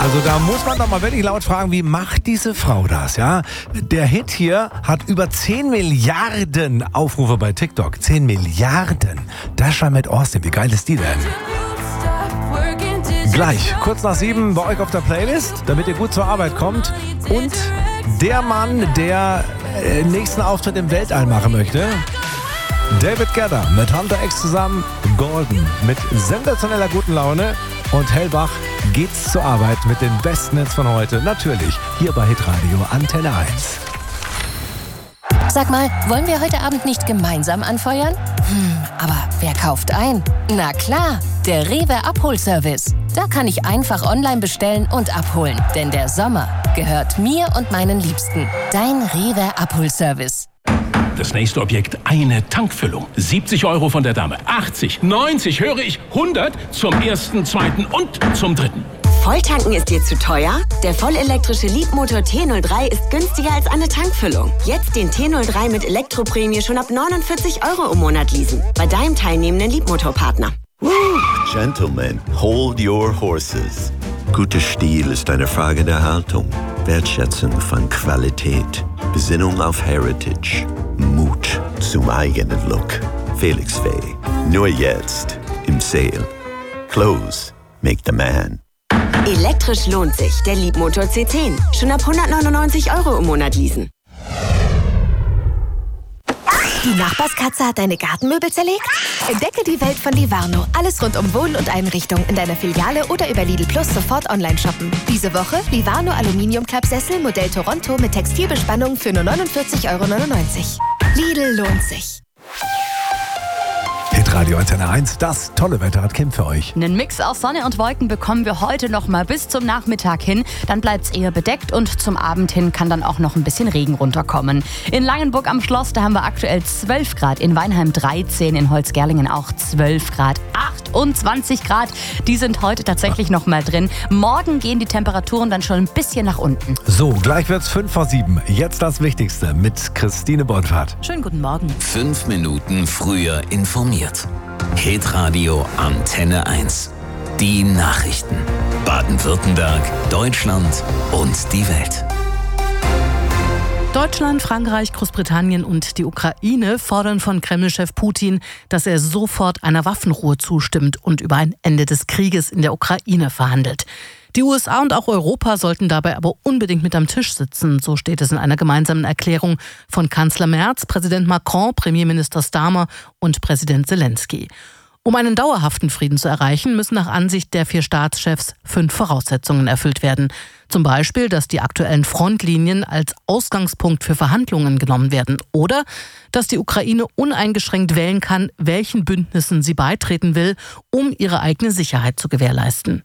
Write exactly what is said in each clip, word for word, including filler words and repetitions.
Also da muss man doch mal wirklich laut fragen, wie macht diese Frau das, ja? Der Hit hier hat über zehn Milliarden Aufrufe bei TikTok. zehn Milliarden. Dasha mit Austin, wie geil ist die denn? Gleich, kurz nach sieben bei euch auf der Playlist, damit ihr gut zur Arbeit kommt. Und der Mann, der äh, nächsten Auftritt im Weltall machen möchte. David Guetta mit Hunter X zusammen, Golden mit sensationeller guten Laune und Hellbach geht's zur Arbeit mit den besten Hits von heute. Natürlich hier bei Hitradio Antenne eins. Sag mal, wollen wir heute Abend nicht gemeinsam anfeuern? Hm, aber wer kauft ein? Na klar, der Rewe Abholservice. Da kann ich einfach online bestellen und abholen. Denn der Sommer gehört mir und meinen Liebsten. Dein Rewe Abholservice. Das nächste Objekt, eine Tankfüllung. siebzig Euro von der Dame. achtzig, neunzig, höre ich, hundert zum ersten, zweiten und zum dritten. Volltanken ist dir zu teuer? Der vollelektrische Leapmotor T null drei ist günstiger als eine Tankfüllung. Jetzt den T null drei mit Elektroprämie schon ab neunundvierzig Euro im Monat leasen. Bei deinem teilnehmenden Leapmotor-Partner. Gentlemen, hold your horses. Guter Stil ist eine Frage der Haltung, Wertschätzung von Qualität, Besinnung auf Heritage, Mut zum eigenen Look. Felix Faye, nur jetzt im Sale. Clothes make the man. Elektrisch lohnt sich, der Leapmotor C zehn. Schon ab hundertneunundneunzig Euro im Monat leasen. Die Nachbarskatze hat deine Gartenmöbel zerlegt? Entdecke die Welt von Livarno. Alles rund um Wohn- und Einrichtung in deiner Filiale oder über Lidl Plus sofort online shoppen. Diese Woche Livarno Aluminiumklappsessel Modell Toronto mit Textilbespannung für nur neunundvierzig Euro neunundneunzig. Lidl lohnt sich. Hitradio Antenne eins, das tolle Wetter hat Kim für euch. Einen Mix aus Sonne und Wolken bekommen wir heute noch mal bis zum Nachmittag hin. Dann bleibt es eher bedeckt und zum Abend hin kann dann auch noch ein bisschen Regen runterkommen. In Langenburg am Schloss, da haben wir aktuell zwölf Grad, in Weinheim dreizehn, in Holzgerlingen auch zwölf Grad, achtundzwanzig Grad. Die sind heute tatsächlich noch mal drin. Morgen gehen die Temperaturen dann schon ein bisschen nach unten. So, gleich wird's fünf vor sieben. Jetzt das Wichtigste mit Christine Bonfart. Schönen guten Morgen. Fünf Minuten früher informiert. Hitradio Antenne eins. Die Nachrichten. Baden-Württemberg, Deutschland und die Welt. Deutschland, Frankreich, Großbritannien und die Ukraine fordern von Kreml-Chef Putin, dass er sofort einer Waffenruhe zustimmt und über ein Ende des Krieges in der Ukraine verhandelt. Die U S A und auch Europa sollten dabei aber unbedingt mit am Tisch sitzen, so steht es in einer gemeinsamen Erklärung von Kanzler Merz, Präsident Macron, Premierminister Starmer und Präsident Zelensky. Um einen dauerhaften Frieden zu erreichen, müssen nach Ansicht der vier Staatschefs fünf Voraussetzungen erfüllt werden. Zum Beispiel, dass die aktuellen Frontlinien als Ausgangspunkt für Verhandlungen genommen werden oder dass die Ukraine uneingeschränkt wählen kann, welchen Bündnissen sie beitreten will, um ihre eigene Sicherheit zu gewährleisten.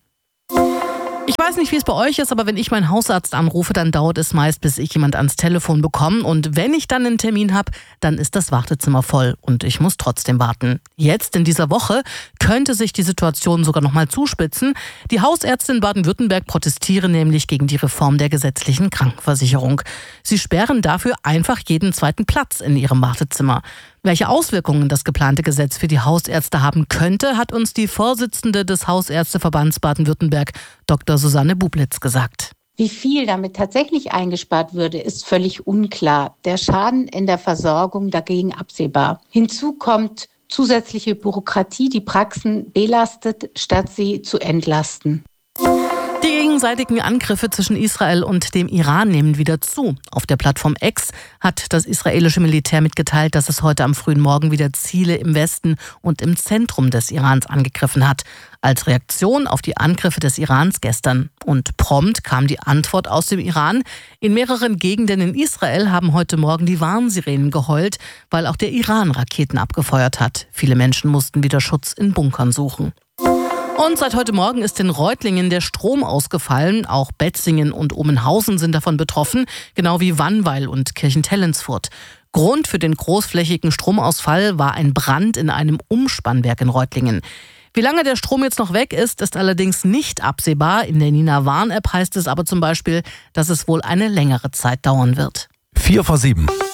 Ich weiß nicht, wie es bei euch ist, aber wenn ich meinen Hausarzt anrufe, dann dauert es meist, bis ich jemand ans Telefon bekomme. Und wenn ich dann einen Termin habe, dann ist das Wartezimmer voll und ich muss trotzdem warten. Jetzt in dieser Woche könnte sich die Situation sogar noch mal zuspitzen. Die Hausärzte in Baden-Württemberg protestieren nämlich gegen die Reform der gesetzlichen Krankenversicherung. Sie sperren dafür einfach jeden zweiten Platz in ihrem Wartezimmer. Welche Auswirkungen das geplante Gesetz für die Hausärzte haben könnte, hat uns die Vorsitzende des Hausärzteverbands Baden-Württemberg, Doktor Susanne Bublitz, gesagt. Wie viel damit tatsächlich eingespart würde, ist völlig unklar. Der Schaden in der Versorgung dagegen absehbar. Hinzu kommt zusätzliche Bürokratie, die Praxen belastet, statt sie zu entlasten. Die gegenseitigen Angriffe zwischen Israel und dem Iran nehmen wieder zu. Auf der Plattform X hat das israelische Militär mitgeteilt, dass es heute am frühen Morgen wieder Ziele im Westen und im Zentrum des Irans angegriffen hat. Als Reaktion auf die Angriffe des Irans gestern. Und prompt kam die Antwort aus dem Iran. In mehreren Gegenden in Israel haben heute Morgen die Warnsirenen geheult, weil auch der Iran Raketen abgefeuert hat. Viele Menschen mussten wieder Schutz in Bunkern suchen. Und seit heute Morgen ist in Reutlingen der Strom ausgefallen. Auch Betzingen und Omenhausen sind davon betroffen, genau wie Wannweil und Kirchentellensfurt. Grund für den großflächigen Stromausfall war ein Brand in einem Umspannwerk in Reutlingen. Wie lange der Strom jetzt noch weg ist, ist allerdings nicht absehbar. In der Nina Warn-App heißt es aber zum Beispiel, dass es wohl eine längere Zeit dauern wird. Vier vor sieben.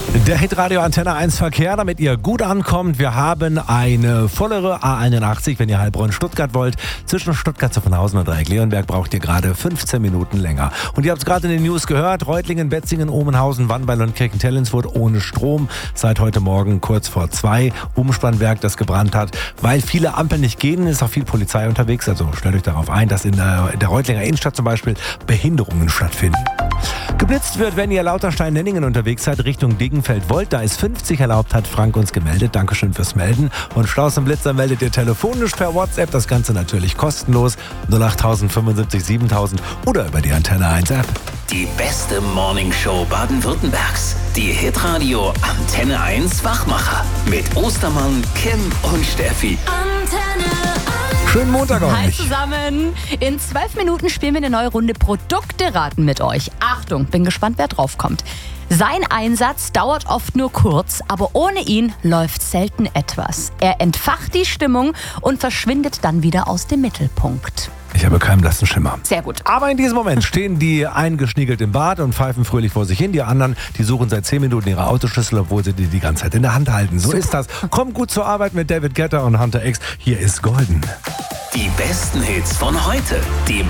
Der Hitradio Antenne eins Verkehr, damit ihr gut ankommt. Wir haben eine vollere A einundachtzig, wenn ihr Heilbronn-Stuttgart wollt. Zwischen Stuttgart, Zuffenhausen und Dreieck-Leonberg braucht ihr gerade fünfzehn Minuten länger. Und ihr habt es gerade in den News gehört, Reutlingen, Betzingen, Omenhausen, Wannweil und Kirchentellensfurt ohne Strom. Seit heute Morgen kurz vor zwei. Umspannwerk, das gebrannt hat. Weil viele Ampeln nicht gehen, ist auch viel Polizei unterwegs. Also stellt euch darauf ein, dass in der, in der Reutlinger Innenstadt zum Beispiel Behinderungen stattfinden. Geblitzt wird, wenn ihr Lauterstein-Nenningen unterwegs seid, Richtung Degenfeld wollt. Da ist fünfzig erlaubt, hat Frank uns gemeldet. Dankeschön fürs Melden. Und Staus und Blitzer meldet ihr telefonisch per WhatsApp. Das Ganze natürlich kostenlos. null acht fünfundsiebzig siebentausend oder über die Antenne eins App. Die beste Morningshow Baden-Württembergs. Die Hitradio Antenne eins Wachmacher. Mit Ostermann, Kim und Steffi. Antenne eins. Schönen Montag euch. Hi zusammen. In zwölf Minuten spielen wir eine neue Runde Produkte raten mit euch. Achtung, bin gespannt, wer draufkommt. Sein Einsatz dauert oft nur kurz, aber ohne ihn läuft selten etwas. Er entfacht die Stimmung und verschwindet dann wieder aus dem Mittelpunkt. Ich habe keinen blassen Schimmer. Sehr gut. Aber in diesem Moment stehen die eingeschniegelt im Bad und pfeifen fröhlich vor sich hin. Die anderen, die suchen seit zehn Minuten ihre Autoschlüssel, obwohl sie die die ganze Zeit in der Hand halten. So ist das. Kommt gut zur Arbeit mit David Guetta und Hunter X. Hier ist Golden. Die besten Hits von heute. Die